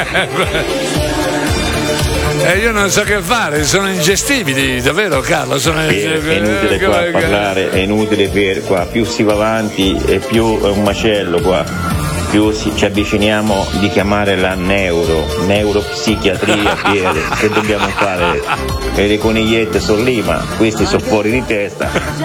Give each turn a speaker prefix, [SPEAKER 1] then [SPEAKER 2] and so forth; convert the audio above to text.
[SPEAKER 1] Io non so che fare, sono ingestibili, davvero Carlo.
[SPEAKER 2] È inutile qua parlare, è inutile qua, più si va avanti e più è un macello qua, più ci avviciniamo di chiamare la neuropsichiatria, che dobbiamo fare? E le conigliette sono lì, ma questi sono fuori di testa.